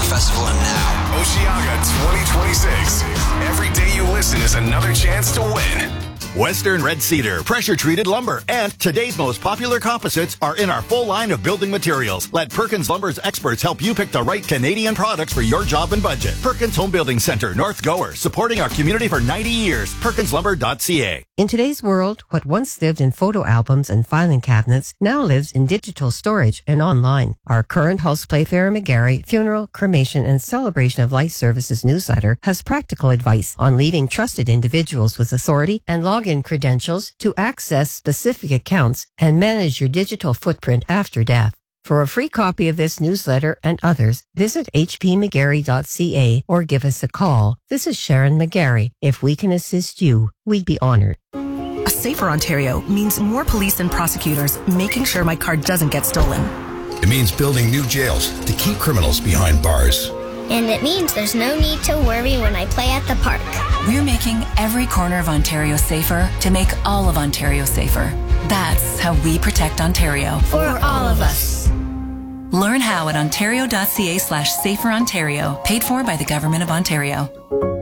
festival and now. Oceaga 2026. Every day you listen is another chance to win. Western Red Cedar, pressure-treated lumber, and today's most popular composites are in our full line of building materials. Let Perkins Lumber's experts help you pick the right Canadian products for your job and budget. Perkins Home Building Center, North Gower, supporting our community for 90 years. PerkinsLumber.ca. In today's world, what once lived in photo albums and filing cabinets now lives in digital storage and online. Our current Hulse Playfair McGarry Funeral, Cremation, and Celebration of Life Services newsletter has practical advice on leaving trusted individuals with authority and login credentials to access specific accounts and manage your digital footprint after death. For a free copy of this newsletter and others, visit hpmcgarry.ca or give us a call. This is Sharon McGarry. If we can assist you, we'd be honored. A safer Ontario means more police and prosecutors making sure my car doesn't get stolen. It means building new jails to keep criminals behind bars. And it means there's no need to worry when I play at the park. We're making every corner of Ontario safer to make all of Ontario safer. That's how we protect Ontario. For all of us. Learn how at ontario.ca/saferontario, paid for by the Government of Ontario.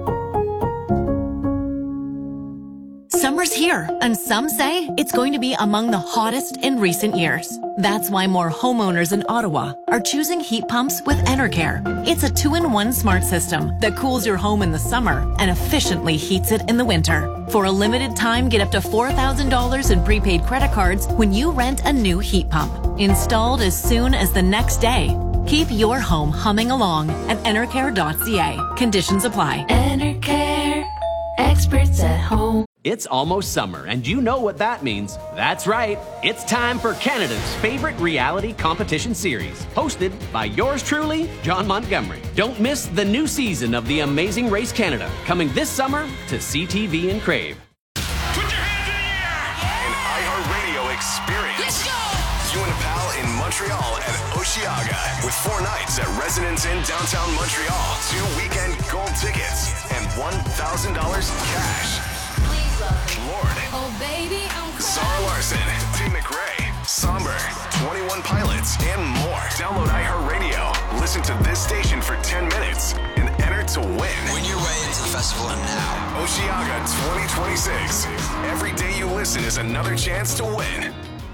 Summer's here, and some say it's going to be among the hottest in recent years. That's why more homeowners in Ottawa are choosing heat pumps with Enercare. It's a 2-in-1 smart system that cools your home in the summer and efficiently heats it in the winter. For a limited time, get up to $4,000 in prepaid credit cards when you rent a new heat pump. Installed as soon as the next day. Keep your home humming along at Enercare.ca. Conditions apply. Enercare. Experts at home. It's almost summer, and you know what that means. That's right. It's time for Canada's favorite reality competition series, hosted by yours truly, John Montgomery. Don't miss the new season of The Amazing Race Canada, coming this summer to CTV and Crave. Put your hands in the air! An iHeartRadio experience. Let's go! You and a pal in Montreal at Oceaga with 4 nights at Residence Inn downtown Montreal, 2 weekend gold tickets, and $1,000 cash. Lord, Oh baby, I'm Zara Larson, Tim McRae, Somber, 21 Pilots, and more. Download iHeartRadio. Listen to this station for 10 minutes and enter to win. Win your way into the festival and now. Oceaga 2026. Every day you listen is another chance to win.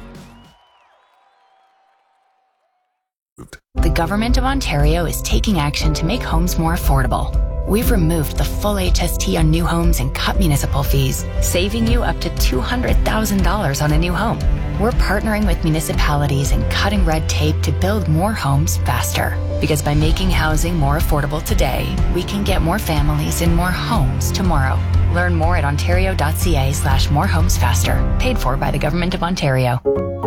The Government of Ontario is taking action to make homes more affordable. We've removed the full HST on new homes and cut municipal fees, saving you up to $200,000 on a new home. We're partnering with municipalities and cutting red tape to build more homes faster. Because by making housing more affordable today, we can get more families in more homes tomorrow. Learn more at ontario.ca/morehomesfaster. Paid for by the Government of Ontario.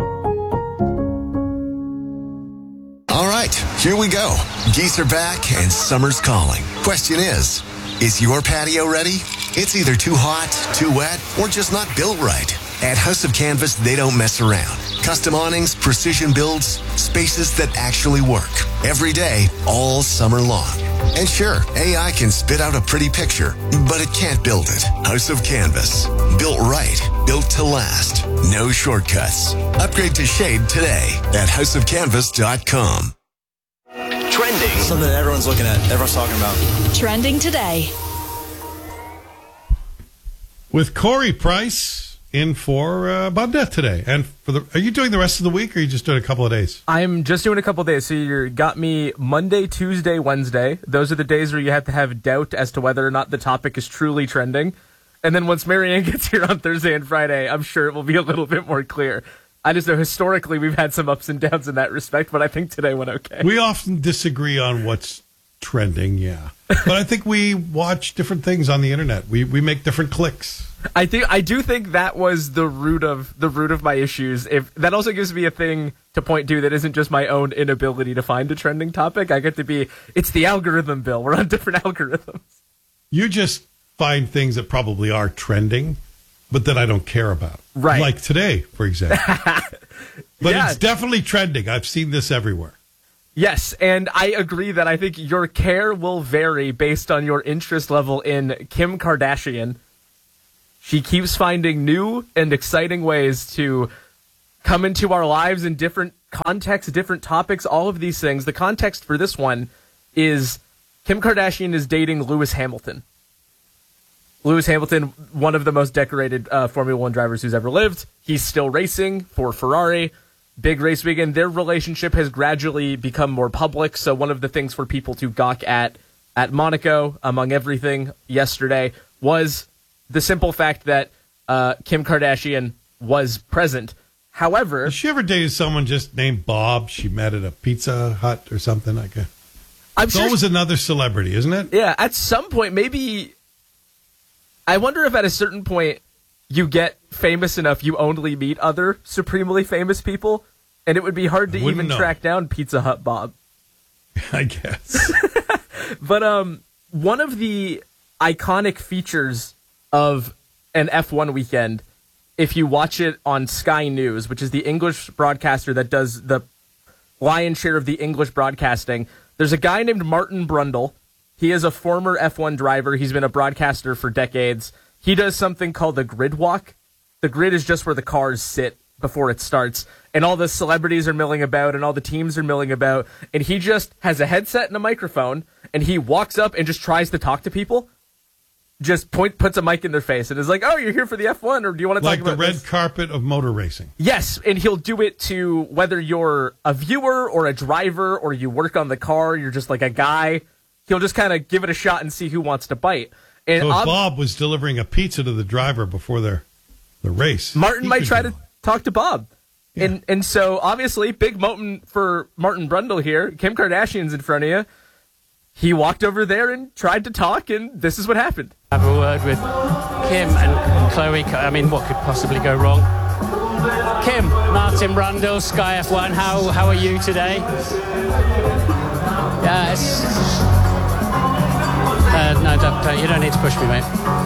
All right, here we go. Geese are back and summer's calling. Question is your patio ready? It's either too hot, too wet, or just not built right. At House of Canvas, they don't mess around. Custom awnings, precision builds, spaces that actually work. Every day, all summer long. And sure, AI can spit out a pretty picture, but it can't build it. House of Canvas. Built right. Built to last. No shortcuts. Upgrade to shade today at houseofcanvas.com. Trending. Something that everyone's looking at, everyone's talking about. Trending today. With Corey Price in for Bobnet today. And are you doing the rest of the week, or are you just doing a couple of days? I'm just doing a couple of days. So you got me Monday, Tuesday, Wednesday. Those are the days where you have to have doubt as to whether or not the topic is truly trending. And then once Marianne gets here on Thursday and Friday, I'm sure it will be a little bit more clear. I just know historically we've had some ups and downs in that respect, but I think today went okay. We often disagree on what's trending, yeah. But I think we watch different things on the internet. We make different clicks. I do think that was the root of my issues. If that also gives me a thing to point to that isn't just my own inability to find a trending topic. I get to be, it's the algorithm, Bill. We're on different algorithms. You just find things that probably are trending, but that I don't care about. Right. Like today, for example. But yeah. It's definitely trending. I've seen this everywhere. Yes, and I agree that I think your care will vary based on your interest level in Kim Kardashian. She keeps finding new and exciting ways to come into our lives in different contexts, different topics, all of these things. The context for this one is Kim Kardashian is dating Lewis Hamilton. Lewis Hamilton, one of the most decorated Formula One drivers who's ever lived. He's still racing for Ferrari. Big race weekend. Their relationship has gradually become more public. So one of the things for people to gawk at Monaco, among everything yesterday, was the simple fact that Kim Kardashian was present. However, has she ever dated someone just named Bob she met at a Pizza Hut or something like that? It's always another celebrity, isn't it? Yeah, at some point, maybe. I wonder if at a certain point you get famous enough you only meet other supremely famous people, and it would be hard to even track down Pizza Hut Bob. I guess. But one of the iconic features of an F1 weekend, if you watch it on Sky News, which is the English broadcaster that does the lion's share of the English broadcasting, there's a guy named Martin Brundle. He is a former F1 driver. He's been a broadcaster for decades. He does something called the grid walk. The grid is just where the cars sit before it starts, and all the celebrities are milling about, and all the teams are milling about, and he just has a headset and a microphone, and he walks up and just tries to talk to people. Just puts a mic in their face and is like, "Oh, you're here for the F1, or do you want to talk about like the red carpet of motor racing?" Yes, and he'll do it to whether you're a viewer or a driver or you work on the car, you're just like a guy. He'll just kind of give it a shot and see who wants to bite. And so if Bob was delivering a pizza to the driver before the race, Martin might try to talk to Bob. Yeah. And so, obviously, big moment for Martin Brundle here. Kim Kardashian's in front of you. He walked over there and tried to talk, and this is what happened. Have a word with Kim and Chloe. I mean, what could possibly go wrong? Kim, Martin Brundle, Sky F1, how are you today? Yeah, no, don't, you don't need to push me, mate.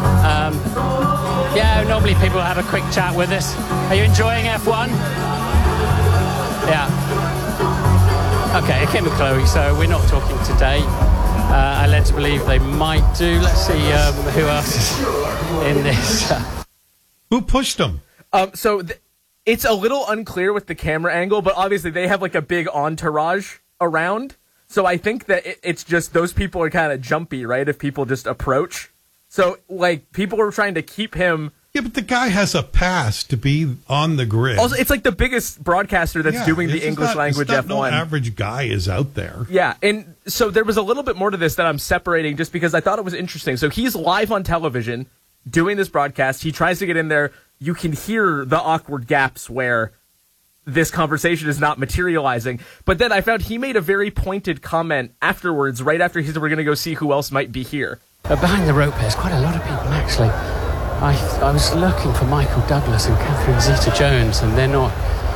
Yeah, normally people have a quick chat with us. Are you enjoying F1? Yeah. Okay, Kim and Chloe, so we're not talking today. I led to believe they might do. Let's see who else is in this. Who pushed them? It's a little unclear with the camera angle, but obviously they have like a big entourage around. So I think that it's just those people are kind of jumpy, right? If people just approach. So, like, people are trying to keep him. Yeah, but the guy has a pass to be on the grid. Also, it's like the biggest broadcaster that's doing the English language F1. No average guy is out there. Yeah, and so there was a little bit more to this that I'm separating just because I thought it was interesting. So he's live on television doing this broadcast. He tries to get in there. You can hear the awkward gaps where this conversation is not materializing. But then I found he made a very pointed comment afterwards, right after he said, "We're going to go see who else might be here." Behind the rope, there's quite a lot of people, actually. I was looking for Michael Douglas and Catherine Zeta-Jones, and they're not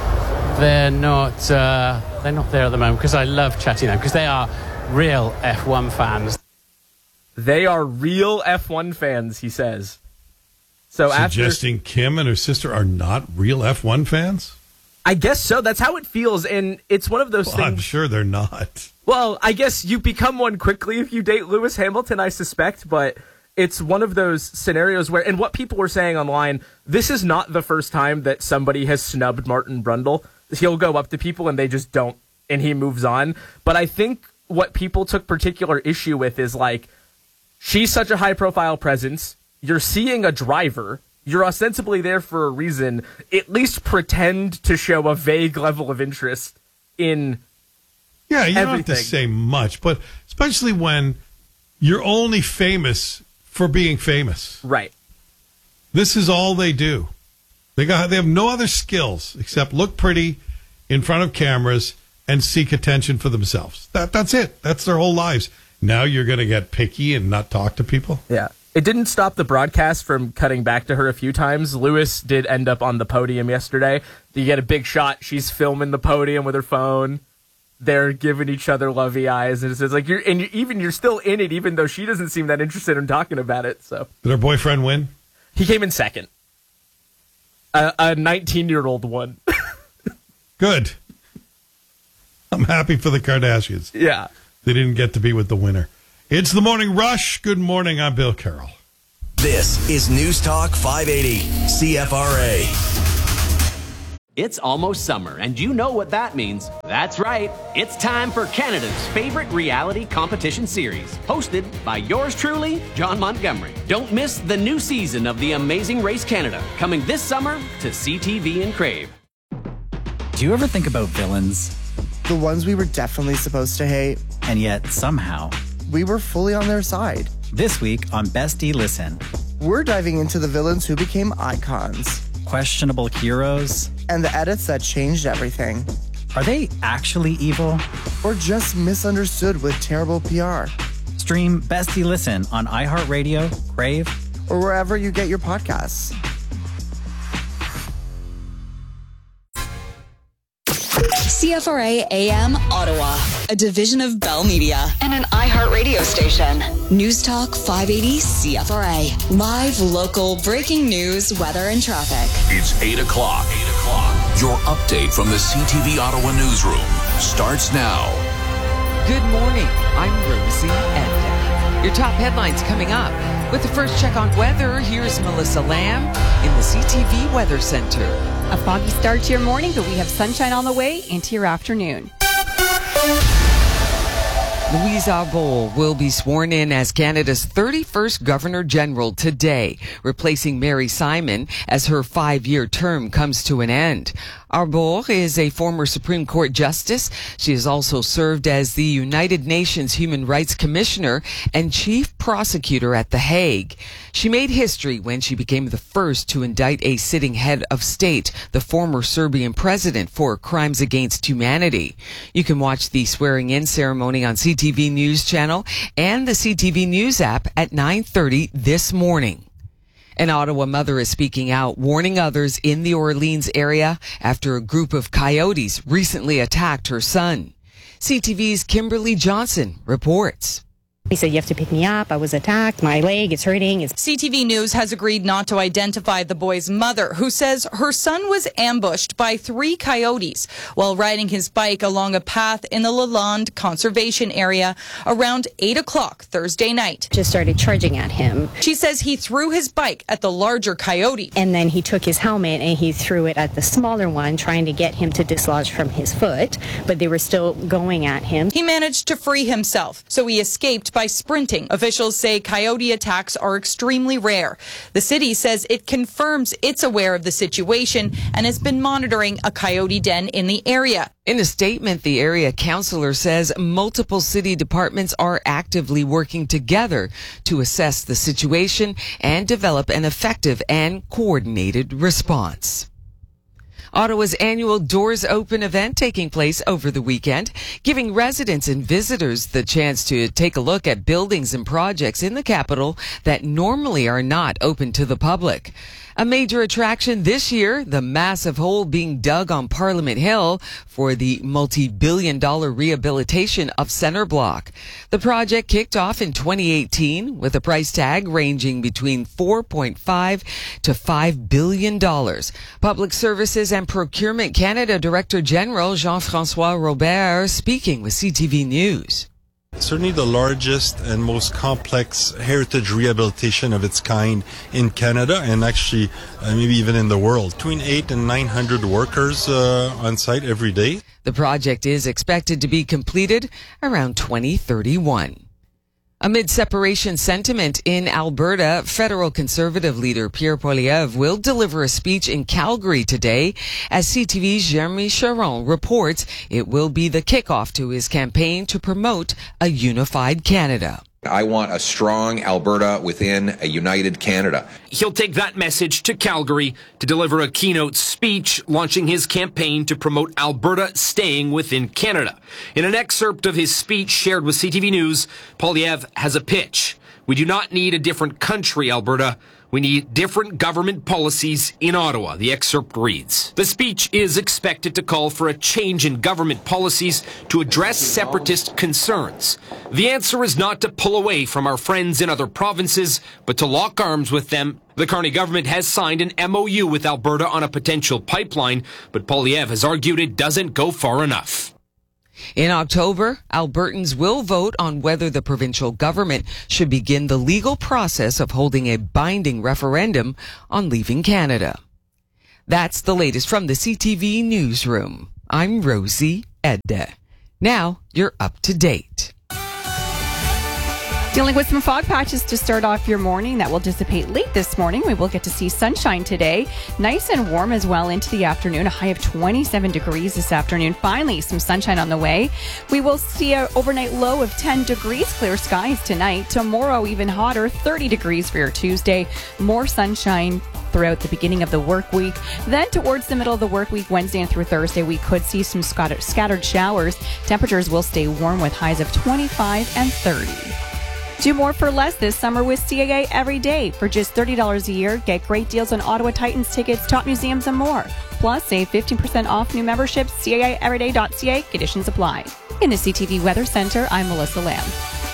there at the moment, because I love chatting them, because they are real F1 fans. They are real F1 fans, he says. So suggesting Kim and her sister are not real F1 fans? I guess so. That's how it feels, and it's one of those things. I'm sure they're not. Well, I guess you become one quickly if you date Lewis Hamilton, I suspect, but it's one of those scenarios where, and what people were saying online, this is not the first time that somebody has snubbed Martin Brundle. He'll go up to people and they just don't, and he moves on. But I think what people took particular issue with is, like, she's such a high-profile presence. You're seeing a driver. You're ostensibly there for a reason. At least pretend to show a vague level of interest in Yeah, you everything. don't have to say much, but especially when you're only famous for being famous. Right. This is all they do. They have no other skills except look pretty in front of cameras and seek attention for themselves. That's it. That's their whole lives. Now you're going to get picky and not talk to people? Yeah. It didn't stop the broadcast from cutting back to her a few times. Lewis did end up on the podium yesterday. You get a big shot. She's filming the podium with her phone. They're giving each other lovey eyes, and it's like you're still in it, even though she doesn't seem that interested in talking about it. So did her boyfriend win? He came in second. A 19-year-old won. Good. I'm happy for the Kardashians. Yeah, they didn't get to be with the winner. It's the Morning Rush. Good morning. I'm Bill Carroll. This is News Talk 580 CFRA. It's almost summer, and you know what that means. That's right. It's time for Canada's favorite reality competition series, hosted by yours truly, John Montgomery. Don't miss the new season of The Amazing Race Canada, coming this summer to CTV and Crave. Do you ever think about villains? The ones we were definitely supposed to hate. And yet, somehow, we were fully on their side. This week on Bestie Listen, we're diving into the villains who became icons. Questionable heroes. And the edits that changed everything. Are they actually evil? Or just misunderstood with terrible PR? Stream Bestie Listen on iHeartRadio, Crave, or wherever you get your podcasts. CFRA AM Ottawa, a division of Bell Media and an iHeartRadio station. News Talk 580 CFRA. Live, local, breaking news, weather, and traffic. It's 8 o'clock. Your update from the CTV Ottawa newsroom starts now. Good morning. I'm Rosie Enda. Your top headlines coming up. With the first check on weather, here's Melissa Lamb in the CTV Weather Center. A foggy start to your morning, but we have sunshine on the way into your afternoon. Louise Arbour will be sworn in as Canada's 31st Governor-General today, replacing Mary Simon as her 5-year term comes to an end. Arbour is a former Supreme Court justice. She has also served as the United Nations Human Rights Commissioner and Chief Prosecutor at The Hague. She made history when she became the first to indict a sitting head of state, the former Serbian president, for crimes against humanity. You can watch the swearing-in ceremony on CTV News Channel and the CTV News app at 9:30 this morning. An Ottawa mother is speaking out, warning others in the Orleans area after a group of coyotes recently attacked her son. CTV's Kimberly Johnson reports. He said, "You have to pick me up. I was attacked. My leg is hurting." CTV News has agreed not to identify the boy's mother, who says her son was ambushed by 3 coyotes while riding his bike along a path in the Lalonde Conservation Area around 8 o'clock Thursday night. Just started charging at him. She says he threw his bike at the larger coyote. And then he took his helmet and he threw it at the smaller one, trying to get him to dislodge from his foot, but they were still going at him. He managed to free himself, so he escaped by sprinting. Officials say coyote attacks are extremely rare. The city says it confirms it's aware of the situation and has been monitoring a coyote den in the area. In a statement, the area councillor says multiple city departments are actively working together to assess the situation and develop an effective and coordinated response. Ottawa's annual Doors Open event taking place over the weekend, giving residents and visitors the chance to take a look at buildings and projects in the capital that normally are not open to the public. A major attraction this year, the massive hole being dug on Parliament Hill for the multi-billion-dollar rehabilitation of Centre Block. The project kicked off in 2018 with a price tag ranging between $4.5 to $5 billion. Public Services and Procurement Canada Director General Jean-François Robert speaking with CTV News. Certainly the largest and most complex heritage rehabilitation of its kind in Canada and actually maybe even in the world. Between 800 and 900 workers on site every day. The project is expected to be completed around 2031. Amid separation sentiment in Alberta, federal Conservative leader Pierre Poilievre will deliver a speech in Calgary today. As CTV's Jeremy Charon reports, it will be the kickoff to his campaign to promote a unified Canada. I want a strong Alberta within a united Canada. He'll take that message to Calgary to deliver a keynote speech launching his campaign to promote Alberta staying within Canada. In an excerpt of his speech shared with CTV News, Poilievre has a pitch. We do not need a different country, Alberta. We need different government policies in Ottawa, the excerpt reads. The speech is expected to call for a change in government policies to address separatist concerns. The answer is not to pull away from our friends in other provinces, but to lock arms with them. The Carney government has signed an MOU with Alberta on a potential pipeline, but Poilievre has argued it doesn't go far enough. In October, Albertans will vote on whether the provincial government should begin the legal process of holding a binding referendum on leaving Canada. That's the latest from the CTV Newsroom. I'm Rosie Edda. Now you're up to date. Dealing with some fog patches to start off your morning that will dissipate late this morning. We will get to see sunshine today. Nice and warm as well into the afternoon. A high of 27 degrees this afternoon. Finally, some sunshine on the way. We will see an overnight low of 10 degrees. Clear skies tonight. Tomorrow, even hotter, 30 degrees for your Tuesday. More sunshine throughout the beginning of the work week. Then towards the middle of the work week, Wednesday and through Thursday, we could see some scattered showers. Temperatures will stay warm with highs of 25 and 30. Do more for less this summer with CAA every day. For just $30 a year, get great deals on Ottawa Titans tickets, top museums, and more. Plus, save 15% off new memberships, CAAeveryday.ca. Conditions apply. In the CTV Weather Center, I'm Melissa Lamb.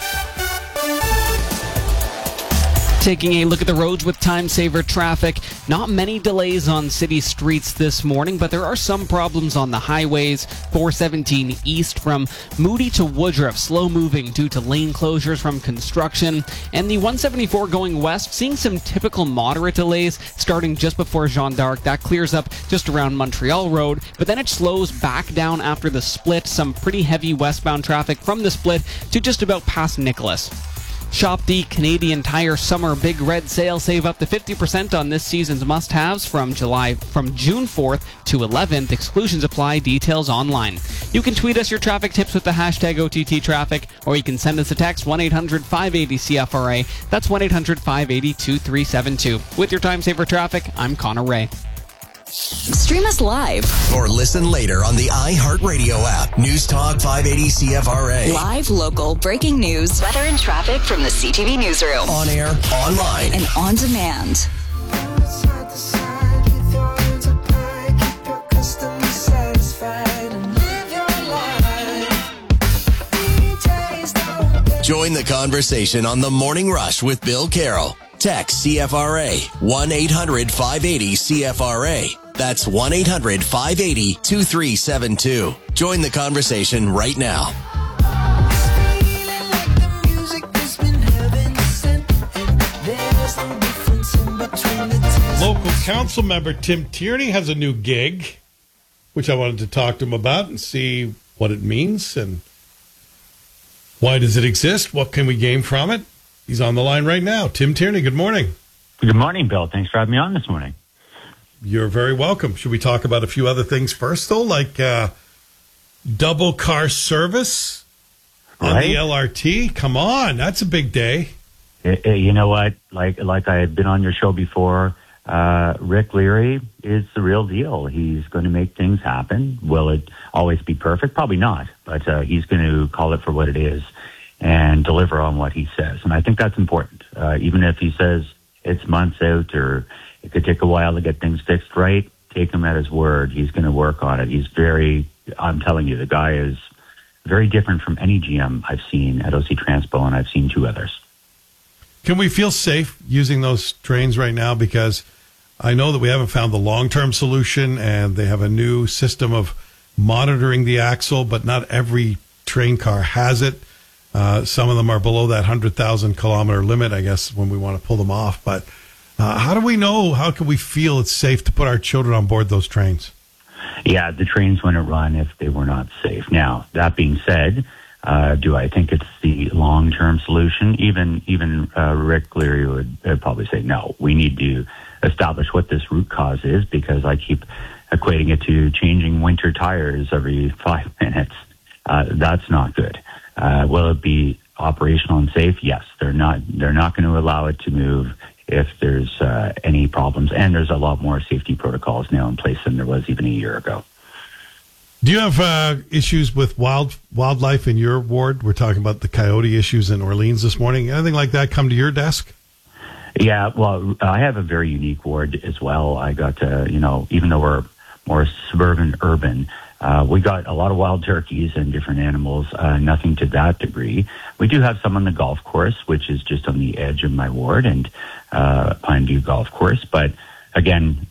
Taking a look at the roads with time saver traffic. Not many delays on city streets this morning, but there are some problems on the highways. 417 east from Moody to Woodruff, slow moving due to lane closures from construction. And the 174 going west, seeing some typical moderate delays starting just before Jeanne d'Arc. That clears up just around Montreal Road, but then it slows back down after the split. Some pretty heavy westbound traffic from the split to just about past Nicholas. Shop the Canadian Tire Summer Big Red Sale. Save up to 50% on this season's must-haves from June 4th to 11th. Exclusions apply. Details online. You can tweet us your traffic tips with the hashtag OTTTraffic, or you can send us a text 1-800-580-CFRA. That's 1-800-580-2372. With your time saver traffic, I'm Connor Ray. Stream us live or listen later on the iHeartRadio app. News Talk 580 CFRA. Live, local, breaking news, weather and traffic from the CTV Newsroom. On air, online, and on demand. Join the conversation on The Morning Rush with Bill Carroll. Text CFRA 1-800-580-CFRA. That's 1-800-580-2372. Join the conversation right now. Local council member Tim Tierney has a new gig, which I wanted to talk to him about and see what it means and why does it exist? What can we gain from it? He's on the line right now. Tim Tierney, good morning. Good morning, Bill. Thanks for having me on this morning. You're very welcome. Should we talk about a few other things first, though, like double car service on the LRT? Come on, that's a big day. You know what? Like I had been on your show before, Rick Leary is the real deal. He's going to make things happen. Will it always be perfect? Probably not, but he's going to call it for what it is and deliver on what he says. And I think that's important. Even if he says it's months out or it could take a while to get things fixed right, take him at his word. He's going to work on it. I'm telling you, the guy is very different from any GM I've seen at OC Transpo, and I've seen two others. Can we feel safe using those trains right now? Because I know that we haven't found the long-term solution, and they have a new system of monitoring the axle, but not every train car has it. Some of them are below that 100,000 kilometer limit, I guess, when we want to pull them off. But how do we know, how can we feel it's safe to put our children on board those trains? Yeah, the trains wouldn't run if they were not safe. Now, that being said, do I think it's the long-term solution? Even Rick Leary would probably say, no, we need to establish what this root cause is, because I keep equating it to changing winter tires every 5 minutes. That's not good. Will it be operational and safe? Yes. They're not going to allow it to move if there's any problems. And there's a lot more safety protocols now in place than there was even a year ago. Do you have issues with wildlife in your ward? We're talking about the coyote issues in Orleans this morning. Anything like that come to your desk? Yeah, well, I have a very unique ward as well. I got, even though we're more suburban, urban, we got a lot of wild turkeys and different animals, nothing to that degree. We do have some on the golf course, which is just on the edge of my ward, and Pine View Golf Course. But again,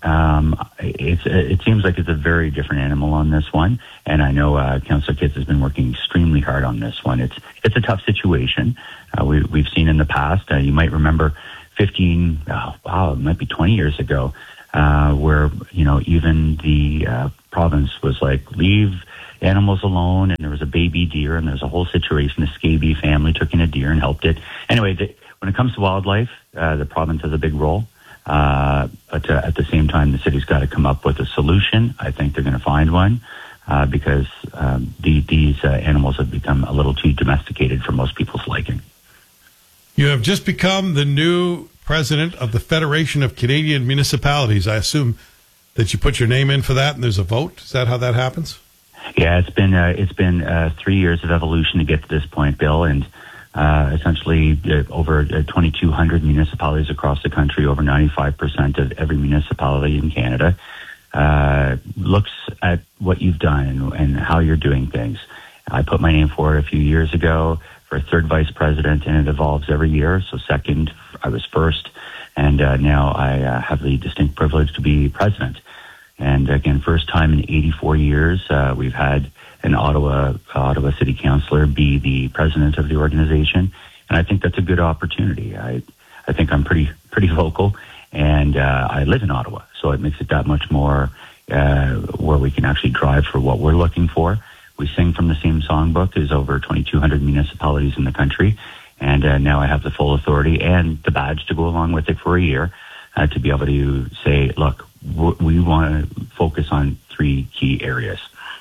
it seems like it's a very different animal on this one. And I know Councillor Kitts has been working extremely hard on this one. It's a tough situation. We've seen in the past, you might remember it might be 20 years ago, where, even the province was like, leave animals alone, and there was a baby deer, and there's a whole situation. The Scabie family took in a deer and helped it. Anyway, when it comes to wildlife, the province has a big role. But at the same time, the city's got to come up with a solution. I think they're going to find one because these animals have become a little too domesticated for most people's liking. You have just become the new president of the Federation of Canadian Municipalities. I assume that you put your name in for that, and there's a vote. Is that how that happens? Yeah, it's been 3 years of evolution to get to this point, Bill, and essentially over 2,200 municipalities across the country, over 95% of every municipality in Canada looks at what you've done and how you're doing things. I put my name forward a few years ago for third vice president, and it evolves every year. So second, I was first, and now I have the distinct privilege to be president. And again, first time in 84 years, we've had an Ottawa City Councillor be the president of the organization, and I think that's a good opportunity. I think I'm pretty vocal, and I live in Ottawa, so it makes it that much more where we can actually drive for what we're looking for. We sing from the same songbook as over 2,200 municipalities in the country, and now I have the full authority and the badge to go along with it for a year to be able to say, look, we want to focus on 3 key areas.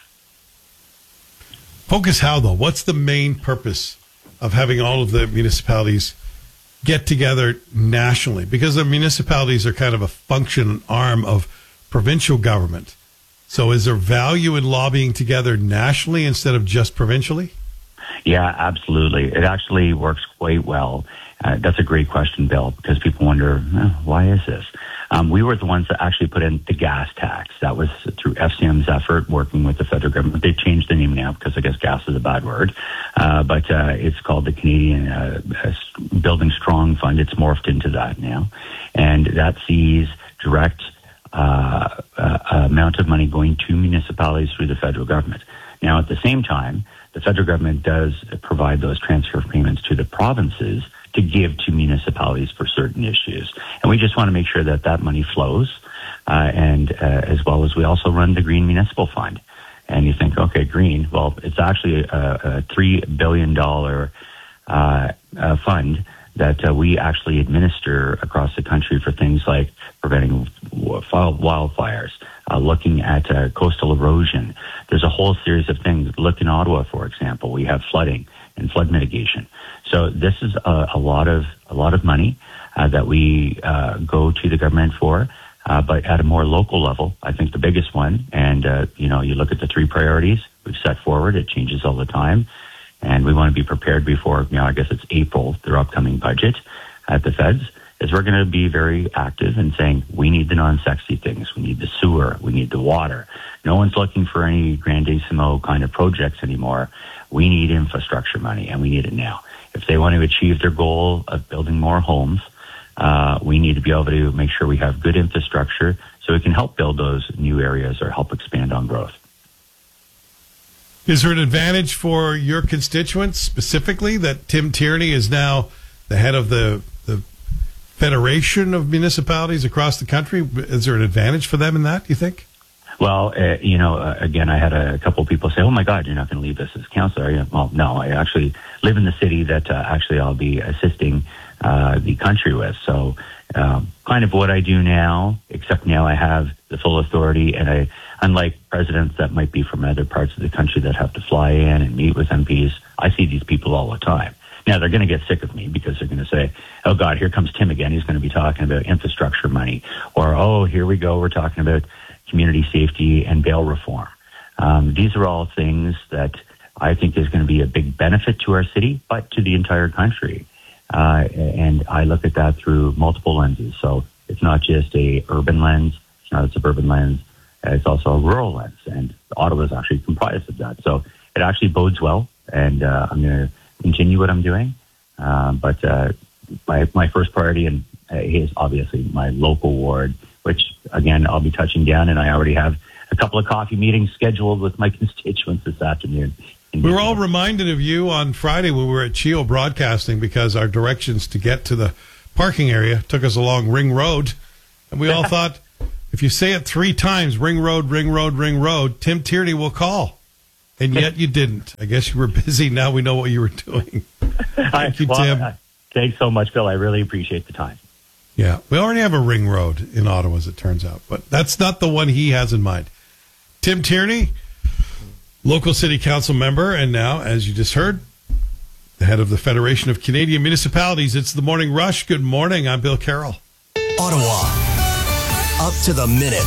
Focus how, though? What's the main purpose of having all of the municipalities get together nationally? Because the municipalities are kind of a function arm of provincial government. So is there value in lobbying together nationally instead of just provincially? Yeah, absolutely. It actually works quite well. That's a great question, Bill, because people wonder, why is this? We were the ones that actually put in the gas tax. That was through FCM's effort, working with the federal government. They've changed the name now because I guess gas is a bad word. But it's called the Canadian Building Strong Fund. It's morphed into that now. And that sees direct amount of money going to municipalities through the federal government. Now, at the same time, the federal government does provide those transfer payments to the provinces to give to municipalities for certain issues. And we just want to make sure that that money flows. And as well as we also run the Green Municipal Fund. And you think, okay, green. Well, it's actually a $3 billion fund that we actually administer across the country for things like preventing wildfires, looking at coastal erosion. There's a whole series of things. Look in Ottawa, for example, we have flooding and flood mitigation. So this is a lot of money that we go to the government for, but at a more local level. I think the biggest one, and you look at the 3 priorities we've set forward. It changes all the time, and we want to be prepared before. I guess it's April, their upcoming budget at the feds. Is we're going to be very active in saying we need the non-sexy things. We need the sewer. We need the water. No one's looking for any grandissimo kind of projects anymore. We need infrastructure money, and we need it now. If they want to achieve their goal of building more homes, we need to be able to make sure we have good infrastructure so we can help build those new areas or help expand on growth. Is there an advantage for your constituents specifically that Tim Tierney is now the head of the Federation of Municipalities across the country? Is there an advantage for them in that, you think? Well, again, I had a couple of people say, oh, my God, you're not going to leave this as councillor, are you? Well, no, I actually live in the city that actually I'll be assisting the country with. So kind of what I do now, except now I have the full authority, and unlike presidents that might be from other parts of the country that have to fly in and meet with MPs, I see these people all the time. Now, they're going to get sick of me because they're going to say, oh, God, here comes Tim again. He's going to be talking about infrastructure money. Or, oh, here we go. We're talking about community safety and bail reform. These are all things that I think is going to be a big benefit to our city, but to the entire country. And I look at that through multiple lenses. So it's not just a urban lens. It's not a suburban lens. It's also a rural lens. And Ottawa is actually comprised of that. So it actually bodes well. And I'm going to continue what I'm doing. But my first priority is obviously my local ward, which, again, I'll be touching down, and I already have a couple of coffee meetings scheduled with my constituents this afternoon. We were all reminded of you on Friday when we were at Chio Broadcasting because our directions to get to the parking area took us along Ring Road, and we all thought, If you say it 3 times, ring road, ring road, ring road, Tim Tierney will call. And yet you didn't. I guess you were busy. Now we know what you were doing. Thank you, Tim. Thanks so much, Bill. I really appreciate the time. Yeah, we already have a ring road in Ottawa, as it turns out. But that's not the one he has in mind. Tim Tierney, local city council member, and now, as you just heard, the head of the Federation of Canadian Municipalities. It's the Morning Rush. Good morning. I'm Bill Carroll. Ottawa, up to the minute.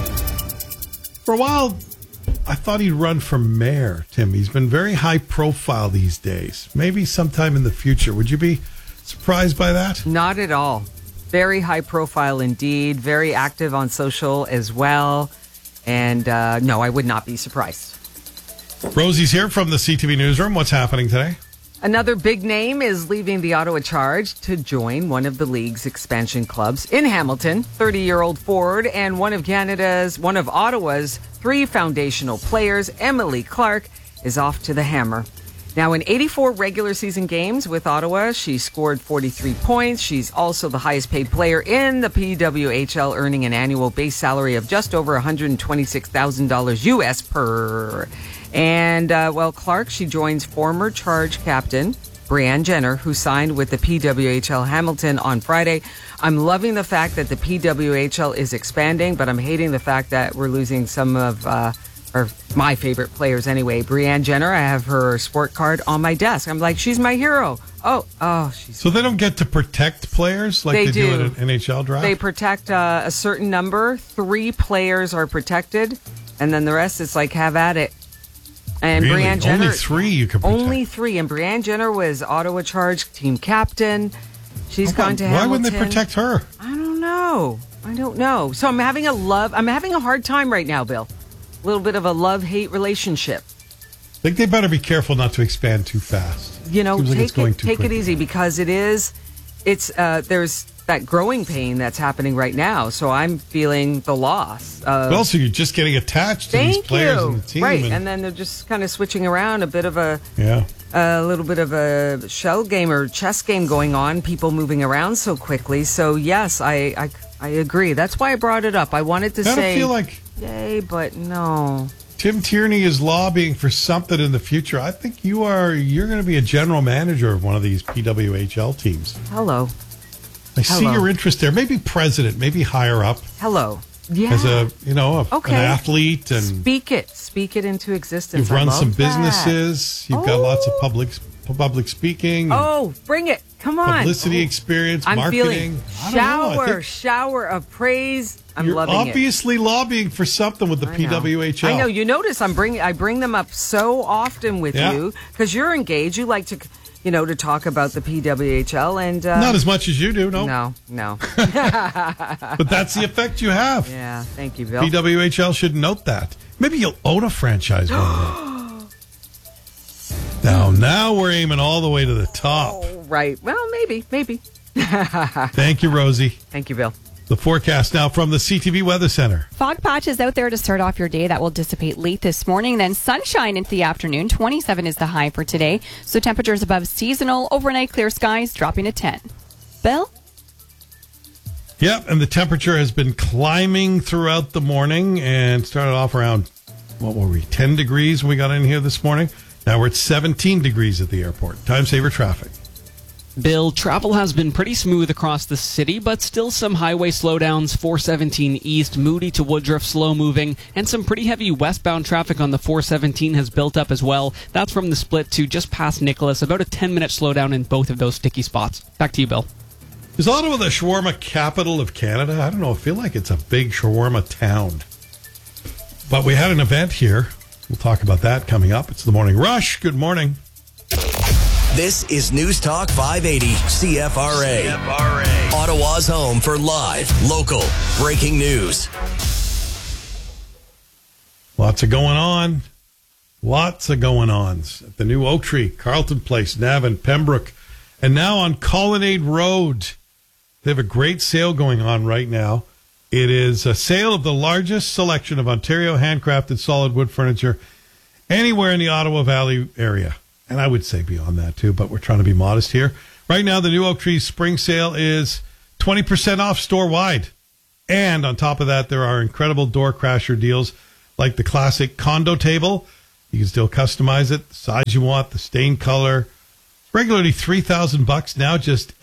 For a while, I thought he'd run for mayor, Tim. He's been very high profile these days. Maybe sometime in the future. Would you be surprised by that? Not at all. Very high profile indeed. Very active on social as well. And no, I would not be surprised. Rosie's here from the CTV Newsroom. What's happening today? Another big name is leaving the Ottawa Charge to join one of the league's expansion clubs in Hamilton. 30-year-old forward and one of Ottawa's 3 foundational players, Emily Clark, is off to the Hammer. Now, in 84 regular season games with Ottawa, she scored 43 points. She's also the highest paid player in the PWHL, earning an annual base salary of just over $126,000 US per. And, Clark, she joins former Charge captain Brianne Jenner, who signed with the PWHL Hamilton on Friday. I'm loving the fact that the PWHL is expanding, but I'm hating the fact that we're losing some of or my favorite players anyway. Brianne Jenner, I have her sport card on my desk. I'm like, she's my hero. She's... So they don't get to protect players like they do at an NHL draft? They protect a certain number. 3 players are protected, and then the rest is like, have at it. And really? Brianne Jenner, only 3 you can protect? Only 3. And Brianne Jenner was Ottawa Charge team captain. She's gone to Hamilton. Why wouldn't they protect her? I don't know. So I'm having a hard time right now, Bill. A little bit of a love-hate relationship. I think they better be careful not to expand too fast. You know, take it easy, because there's that growing pain that's happening right now. So I'm feeling the loss. So you're just getting attached to these players in the team. Right, and then they're just kind of switching around, a little bit of a shell game or chess game going on, people moving around so quickly. So yes, I agree. That's why I brought it up. I wanted to say, feel like, yay, but no. Tim Tierney is lobbying for something in the future. I think you're going to be a general manager of one of these PWHL teams. Hello. I see your interest there. Maybe president, maybe higher up. Hello. Yeah. As an athlete, and speak it into existence. You've run some businesses. You've got lots of public speaking. Oh, bring it! Come on. Publicity experience, I'm marketing. Feeling shower of praise. I'm loving it. You're obviously lobbying for something with the PWHL. I know. You notice I bring them up so often with you because you're engaged. You like to. To talk about the PWHL and... Not as much as you do, no. No. But that's the effect you have. Yeah, thank you, Bill. PWHL should note that. Maybe you'll own a franchise one day. Now we're aiming all the way to the top. Oh, right. Well, maybe. Thank you, Rosie. Thank you, Bill. The forecast now from the CTV Weather Center. Fog patches out there to start off your day. That will dissipate late this morning. Then sunshine into the afternoon. 27 is the high for today. So temperatures above seasonal. Overnight clear skies dropping to 10. Bill? Yep, and the temperature has been climbing throughout the morning and started off around, 10 degrees when we got in here this morning. Now we're at 17 degrees at the airport. Time saver traffic. Bill, travel has been pretty smooth across the city, but still some highway slowdowns. 417 East, Moody to Woodruff, slow moving, and some pretty heavy westbound traffic on the 417 has built up as well. That's from the split to just past Nicholas, about a 10-minute slowdown in both of those sticky spots. Back to you, Bill. Is Ottawa the shawarma capital of Canada? I don't know. I feel like it's a big shawarma town. But we had an event here. We'll talk about that coming up. It's the Morning Rush. Good morning. This is News Talk 580 CFRA. Ottawa's home for live, local, breaking news. Lots of going on. At the new Oak Tree, Carlton Place, Navan, Pembroke, and now on Colonnade Road. They have a great sale going on right now. It is a sale of the largest selection of Ontario handcrafted solid wood furniture anywhere in the Ottawa Valley area. And I would say beyond that, too, but we're trying to be modest here. Right now, the new Oak Tree spring sale is 20% off store-wide. And on top of that, there are incredible door crasher deals like the classic condo table. You can still customize it, the size you want, the stain color. Regularly $3,000, now just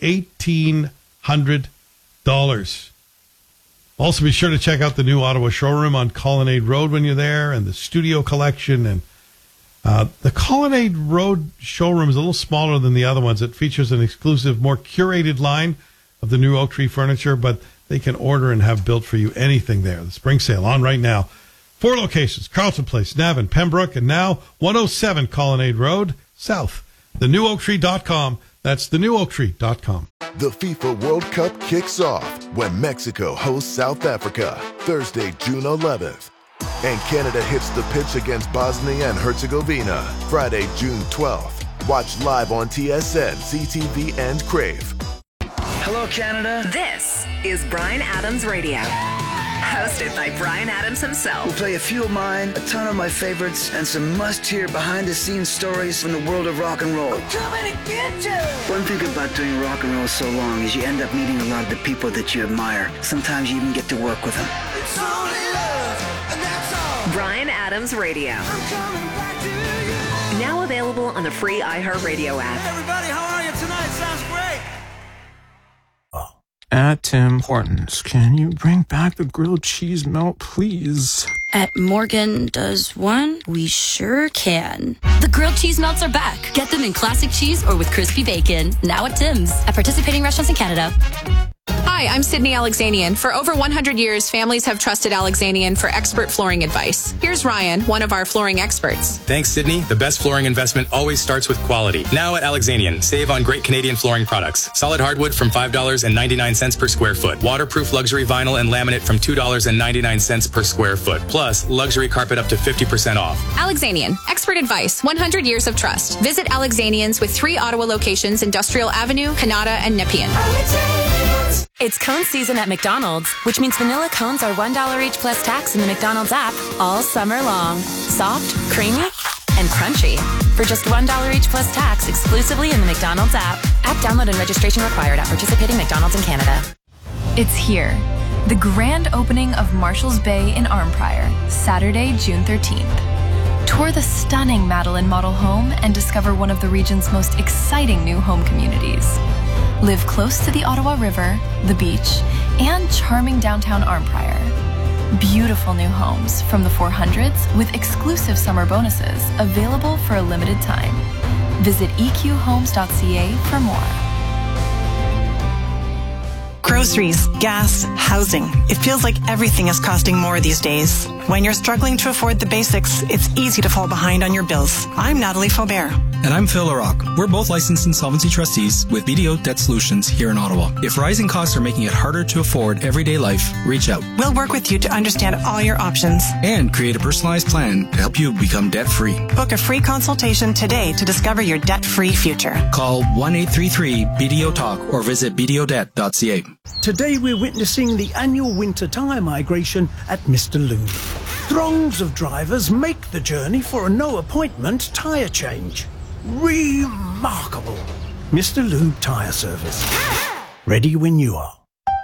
$1,800. Also, be sure to check out the new Ottawa showroom on Colonnade Road when you're there, and the studio collection. And the Colonnade Road showroom is a little smaller than the other ones. It features an exclusive, more curated line of the new Oak Tree furniture, but they can order and have built for you anything there. The spring sale on right now. 4 locations: Carlton Place, Navan, Pembroke, and now 107 Colonnade Road, South. TheNewOakTree.com. That's TheNewOakTree.com. The FIFA World Cup kicks off when Mexico hosts South Africa, Thursday, June 11th. And Canada hits the pitch against Bosnia and Herzegovina, Friday, June 12th. Watch live on TSN, CTV, and Crave. Hello, Canada. This is Bryan Adams Radio. Hosted by Bryan Adams himself. We'll play a few of mine, a ton of my favorites, and some must-hear behind-the-scenes stories from the world of rock and roll. I'm coming to get you! One thing about doing rock and roll so long is you end up meeting a lot of the people that you admire. Sometimes you even get to work with them. It's only love, and that's all. Bryan Adams Radio. I'm coming back to you. Now available on the free iHeartRadio app. Hey everybody, how are you tonight? Sounds great. At Tim Hortons, can you bring back the grilled cheese melt, please? At Morgan Does One, we sure can. The grilled cheese melts are back. Get them in classic cheese or with crispy bacon. Now at Tim's. At participating restaurants in Canada. Hi, I'm Sydney Alexanian. For over 100 years, families have trusted Alexanian for expert flooring advice. Here's Ryan, one of our flooring experts. Thanks, Sydney. The best flooring investment always starts with quality. Now at Alexanian, save on great Canadian flooring products. Solid hardwood from $5.99 per square foot. Waterproof luxury vinyl and laminate from $2.99 per square foot. Plus, luxury carpet up to 50% off. Alexanian, expert advice, 100 years of trust. Visit Alexanians with 3 Ottawa locations: Industrial Avenue, Kanata, and Nepean. It's cone season at McDonald's, which means vanilla cones are $1 each plus tax in the McDonald's app all summer long. Soft, creamy, and crunchy. For just $1 each plus tax exclusively in the McDonald's app. App download and registration required at participating McDonald's in Canada. It's here. The grand opening of Marshall's Bay in Arnprior, Saturday, June 13th. Tour the stunning Madeline Model Home and discover one of the region's most exciting new home communities. Live close to the Ottawa River, the beach, and charming downtown Arnprior. Beautiful new homes from the 400s with exclusive summer bonuses available for a limited time. Visit eqhomes.ca for more. Groceries, gas, housing. It feels like everything is costing more these days. When you're struggling to afford the basics, it's easy to fall behind on your bills. I'm Natalie Faubert. And I'm Phil LaRocque. We're both licensed insolvency trustees with BDO Debt Solutions here in Ottawa. If rising costs are making it harder to afford everyday life, reach out. We'll work with you to understand all your options and create a personalized plan to help you become debt-free. Book a free consultation today to discover your debt-free future. Call 1-833-BDO-TALK or visit bdodebt.ca. Today we're witnessing the annual winter tyre migration at Mr. Lube. Throngs of drivers make the journey for a no-appointment tyre change. Remarkable. Mr. Lube Tyre Service. Ready when you are.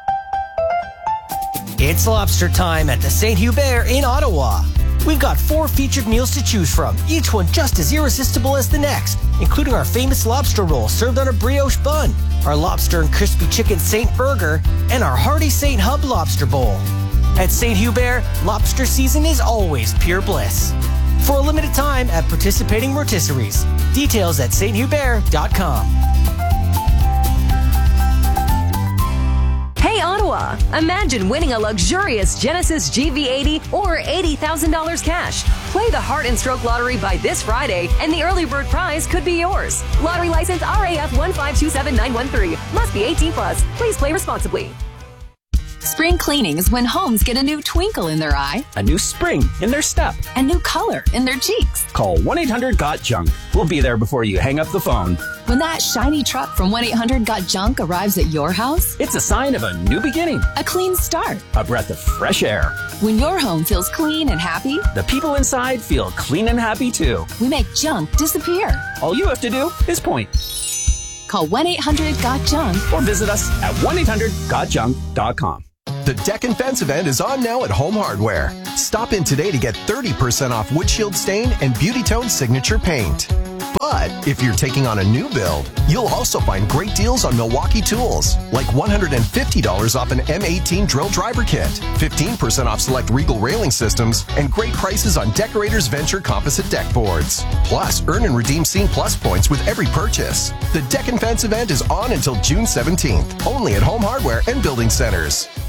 It's lobster time at the St. Hubert in Ottawa. We've got 4 featured meals to choose from, each one just as irresistible as the next, including our famous lobster roll served on a brioche bun, our lobster and crispy chicken St. Burger, and our hearty St. Hub lobster bowl. At St. Hubert, lobster season is always pure bliss. For a limited time at participating rotisseries. Details at sthubert.com. Hey Ottawa! Imagine winning a luxurious Genesis GV80 or $80,000 cash. Play the Heart and Stroke Lottery by this Friday, and the early bird prize could be yours. Lottery license RAF 1527913. Must be 18 plus. Please play responsibly. Spring cleaning is when homes get a new twinkle in their eye, a new spring in their step, a new color in their cheeks. Call 1-800-GOT-JUNK. We'll be there before you hang up the phone. When that shiny truck from 1-800-GOT-JUNK arrives at your house, it's a sign of a new beginning, a clean start, a breath of fresh air. When your home feels clean and happy, the people inside feel clean and happy too. We make junk disappear. All you have to do is point. Call 1-800-GOT-JUNK or visit us at 1-800-GOT-JUNK.com. The The Deck and Fence event is on now at Home Hardware. Stop in today to get 30% off windshield stain and Beauty Tone signature paint. But if you're taking on a new build, you'll also find great deals on Milwaukee tools, like $150 off an M18 drill driver kit, 15% off select Regal railing systems, and great prices on Decorators Venture composite deck boards. Plus, earn and redeem Scene Plus points with every purchase. The Deck and Fence event is on until June 17th, only at Home Hardware and Building Centers.